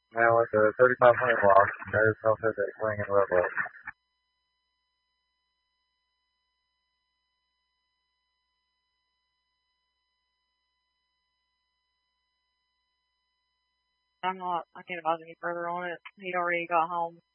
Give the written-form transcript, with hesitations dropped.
Now at the 3500 block, there's Southwest Wing and Red Bullet. I can't advise any further on it. He'd already got home.